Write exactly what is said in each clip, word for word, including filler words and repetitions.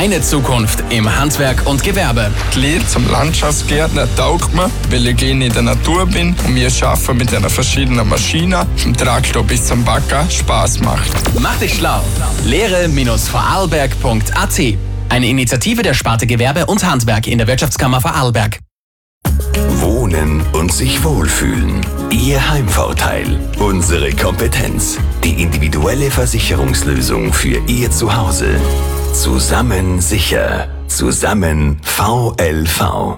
Deine Zukunft im Handwerk und Gewerbe. Die Lehre zum Landschaftsgärtner taugt mir, weil ich gerne in der Natur bin und mir Schaffen mit einer verschiedenen Maschinen, vom Traktor bis zum Bagger, Spaß macht. Mach dich schlau. Lehre Vorarlberg punkt a t. Eine Initiative der Sparte Gewerbe und Handwerk in der Wirtschaftskammer Vorarlberg. Wohnen und sich wohlfühlen. Ihr Heimvorteil. Unsere Kompetenz. Die individuelle Versicherungslösung für Ihr Zuhause. Zusammen sicher. Zusammen V L V.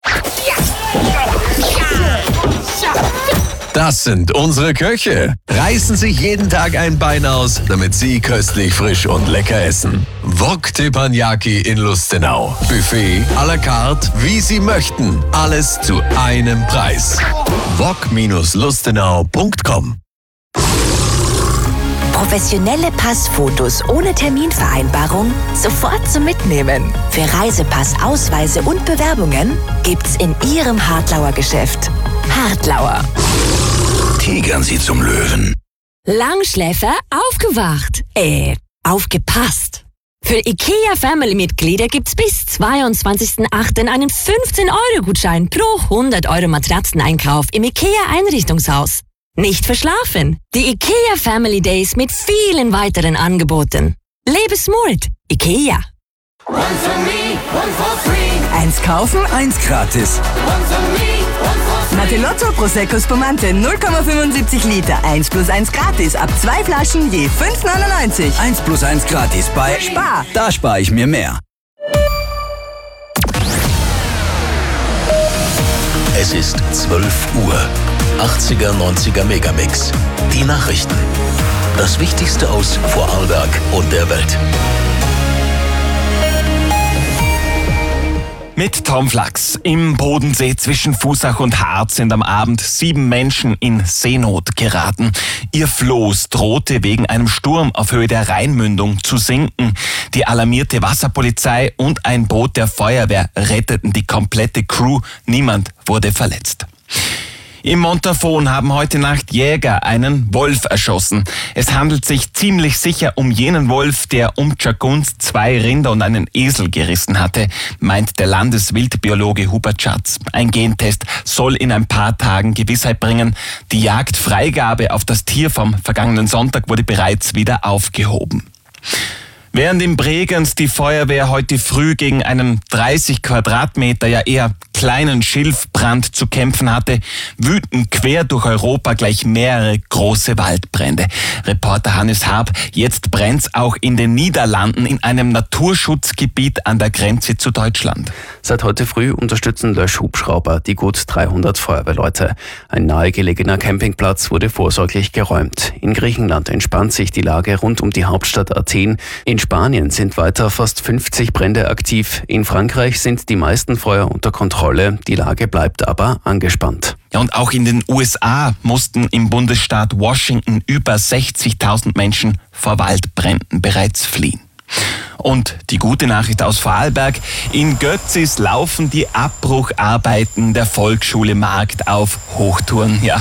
Das sind unsere Köche. Reißen sich jeden Tag ein Bein aus, damit Sie köstlich, frisch und lecker essen. Wok Teppanyaki in Lustenau. Buffet à la carte, wie Sie möchten. Alles zu einem Preis. wok Lustenau punkt com. Professionelle Passfotos ohne Terminvereinbarung sofort zum Mitnehmen. Für Reisepass, Ausweise und Bewerbungen gibt's in Ihrem Hartlauer Geschäft. Hartlauer. Tigern Sie zum Löwen. Langschläfer aufgewacht. Äh, aufgepasst. Für IKEA Family-Mitglieder gibt's bis zweiundzwanzigsten achten einen fünfzehn Euro Gutschein pro hundert Euro Matratzeneinkauf im IKEA Einrichtungshaus. Nicht verschlafen. Die IKEA Family Days mit vielen weiteren Angeboten. Lebe smart. IKEA. One for me, one for free. Eins kaufen, eins gratis. One for me, one for free. Natelotto Prosecco Spumante null Komma fünfundsiebzig Liter. eins plus eins gratis. Ab zwei Flaschen je fünf neunundneunzig. eins plus eins gratis bei Spar. Da spare ich mir mehr. Es ist zwölf Uhr. achtziger, neunziger Megamix. Die Nachrichten. Das Wichtigste aus Vorarlberg und der Welt. Mit Tom Flachs. Im Bodensee zwischen Fußach und Harz sind am Abend sieben Menschen in Seenot geraten. Ihr Floß drohte wegen einem Sturm auf Höhe der Rheinmündung zu sinken. Die alarmierte Wasserpolizei und ein Boot der Feuerwehr retteten die komplette Crew. Niemand wurde verletzt. Im Montafon haben heute Nacht Jäger einen Wolf erschossen. Es handelt sich ziemlich sicher um jenen Wolf, der um Tschagunz zwei Rinder und einen Esel gerissen hatte, meint der Landeswildbiologe Hubert Schatz. Ein Gentest soll in ein paar Tagen Gewissheit bringen. Die Jagdfreigabe auf das Tier vom vergangenen Sonntag wurde bereits wieder aufgehoben. Während in Bregenz die Feuerwehr heute früh gegen einen dreißig Quadratmeter, ja eher kleinen Schilfbrand zu kämpfen hatte, wüten quer durch Europa gleich mehrere große Waldbrände. Reporter Hannes Harb, jetzt brennt's auch in den Niederlanden in einem Naturschutzgebiet an der Grenze zu Deutschland. Seit heute früh unterstützen Löschhubschrauber die gut dreihundert Feuerwehrleute. Ein nahegelegener Campingplatz wurde vorsorglich geräumt. In Griechenland entspannt sich die Lage rund um die Hauptstadt Athen. In Spanien sind weiter fast fünfzig Brände aktiv. In Frankreich sind die meisten Feuer unter Kontrolle. Die Lage bleibt aber angespannt. Ja, und auch in den U S A mussten im Bundesstaat Washington über sechzigtausend Menschen vor Waldbränden bereits fliehen. Und die gute Nachricht aus Vorarlberg: In Götzis laufen die Abbrucharbeiten der Volksschule Markt auf Hochtouren. Ja,